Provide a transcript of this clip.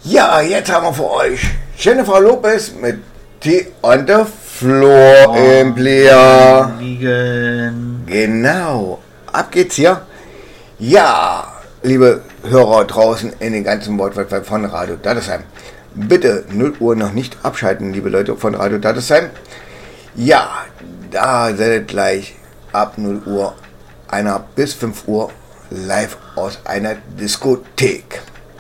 Ja, jetzt haben wir für euch Jennifer Lopez mit Tea on the Floor im Player. Genau, ab geht's hier. Ja, liebe Hörer draußen in den ganzen Wortwelt von Radio Dattesheim. Bitte 0 Uhr noch nicht abschalten, liebe Leute von Radio Dattesheim. Ja, da sendet gleich ab 0 Uhr einer bis 5 Uhr live aus einer Diskothek.